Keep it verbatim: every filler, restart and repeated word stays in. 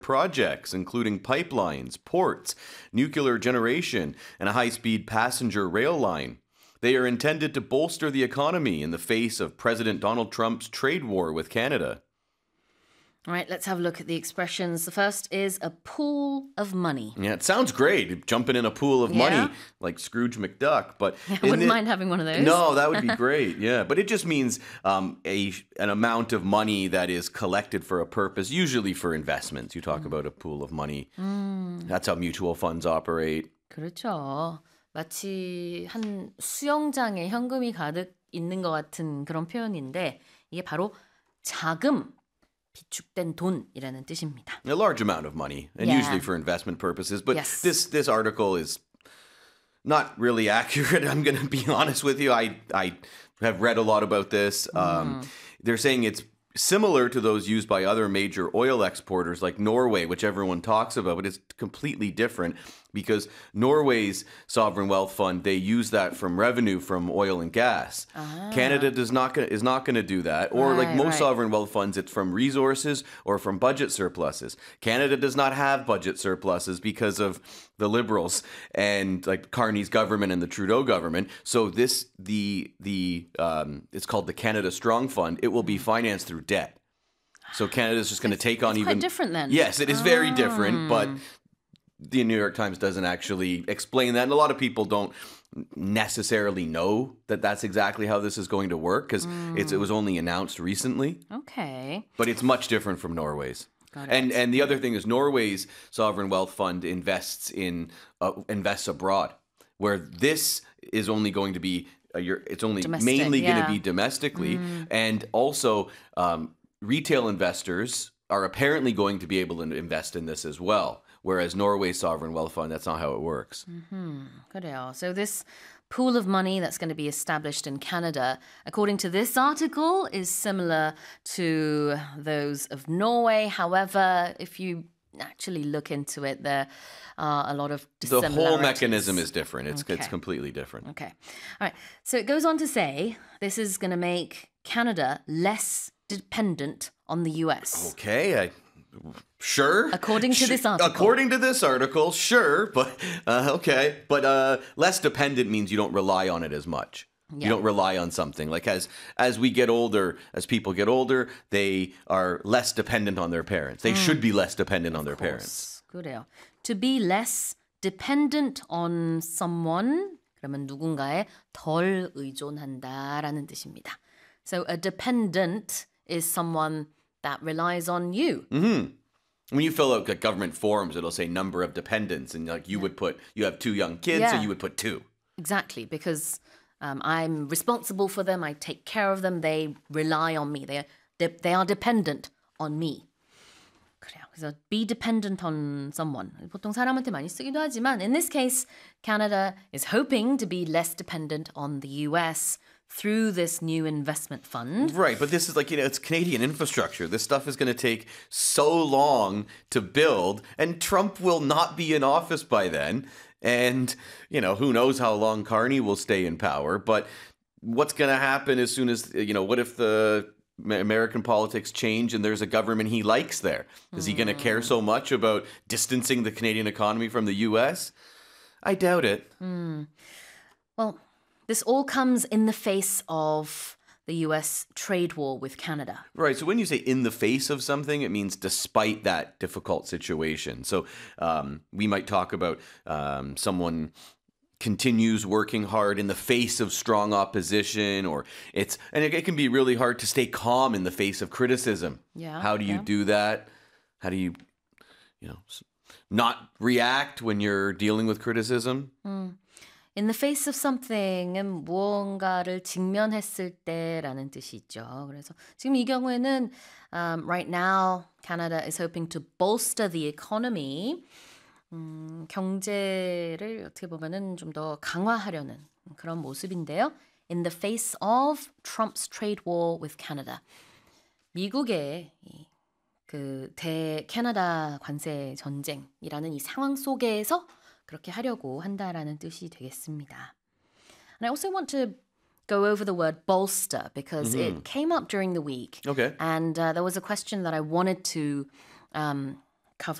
projects, including pipelines, ports, nuclear generation, and a high-speed passenger rail line. They are intended to bolster the economy in the face of President Donald Trump's trade war with Canada. All right, let's have a look at the expressions. The first is a pool of money. Yeah, it sounds great, jumping in a pool of Yeah. money like Scrooge McDuck. But I in wouldn't the- mind having one of those. No, that would be great. Yeah, but it just means um, a an amount of money that is collected for a purpose, usually for investments. You talk about a pool of money. That's how mutual funds operate. 그렇죠. 마치 한 수영장에 현금이 가득 있는 것 같은 그런 표현인데 이게 바로 자금, 비축된 돈이라는 뜻입니다. A large amount of money, and Yeah. usually for investment purposes. But Yes. this this article is not really accurate. I'm going to be honest with you. I I have read a lot about this. Um, they're saying it's similar to those used by other major oil exporters like Norway, which everyone talks about, but it's completely different because Norway's sovereign wealth fund, they use that from revenue from oil and gas. Canada does not gonna, is not going to do that. Or like Right, most right. sovereign wealth funds, it's from resources or from budget surpluses. Canada does not have budget surpluses because of the Liberals and like Carney's government and the Trudeau government. So this the the um, it's called the Canada Strong Fund. It will be financed through debt. So Canada's just going to take on It's even quite different then. Yes, it is very different, but the New York Times doesn't actually explain that, and a lot of people don't necessarily know that that's exactly how this is going to work because it's it was only announced recently. Okay. But it's much different from Norway's. Got it. And and the other thing is Norway's sovereign wealth fund invests in uh, invests abroad, where this is only going to be uh, your it's only Domestic, mainly going yeah. to be domestically, and also um, retail investors are apparently going to be able to invest in this as well. Whereas Norway's sovereign wealth fund, that's not how it works. 그래요. So this pool of money that's going to be established in Canada, according to this article, is similar to those of Norway. However, if you actually look into it, there are a lot of The dissimilarities. whole mechanism is different. It's it's Okay. completely different. Okay. All right. So it goes on to say this is going to make Canada less dependent on the U S. Okay, I, sure. According to this article. According to this article, sure, but uh, okay, but uh, less dependent means you don't rely on it as much. Yeah. You don't rely on something like as as we get older, as people get older, they are less dependent on their parents. They should be less dependent on their parents. 그래요. To be less dependent on someone, 그러면 누군가에 덜 의존한다라는 뜻입니다. So a dependent is someone that relies on you. When you fill out like, government forms, it'll say number of dependents, and like you would put you have two young kids, so Yeah. you would put two. Exactly, because um, I'm responsible for them. I take care of them. They rely on me. They are, they, they are dependent on me. 그래요. 그래서 be dependent on someone. 보통 사람한테 많이 쓰기도 하지만 in this case, Canada is hoping to be less dependent on the U S through this new investment fund. Right, but this is like, you know, it's Canadian infrastructure. This stuff is going to take so long to build, and Trump will not be in office by then. And, you know, who knows how long Carney will stay in power. But what's going to happen as soon as, you know, what if the American politics change and there's a government he likes there? Is he going to care so much about distancing the Canadian economy from the U S? I doubt it. Well, this all comes in the face of the U S trade war with Canada. Right. So when you say in the face of something, it means despite that difficult situation. So um, we might talk about um, someone continues working hard in the face of strong opposition, or it's, and it, it can be really hard to stay calm in the face of criticism. Yeah, How do you yeah. do that? How do you, you know, s- not react when you're dealing with criticism? In the face of something은 무언가를 직면했을 때라는 뜻이 있죠. 그래서 지금 이 경우에는 um, right now Canada is hoping to bolster the economy. 음, 경제를 어떻게 보면은 좀 더 강화하려는 그런 모습인데요. In the face of Trump's trade war with Canada. 미국의 이, 그 대캐나다 관세 전쟁이라는 이 상황 속에서 그렇게 하려고 한다라는 뜻이 되겠습니다. And I also want to go over the word bolster because it came up during the week. Okay. And uh, there was a question that I wanted to um,